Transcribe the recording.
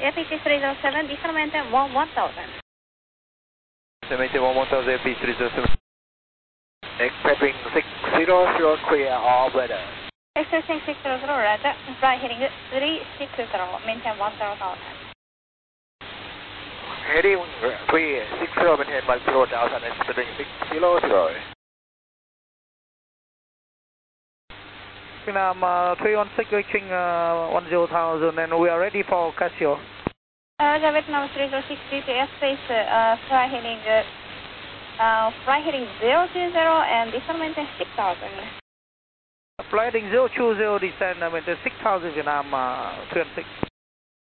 AP307, descend maintain 1000. Maintain 1000, AP307. Expecting 600, clear all weather. Expecting 600, roger. Fly heading 360, maintain 1000. Heading 360, maintain 1000, expecting 600. Vietnam 316 reaching 10,000 and we are ready for Casio. Roger, Vietnam 306 to airspace, fly heading 020 and descend maintain 6000. Fly heading 020, descend maintain 6000 Vietnam 316.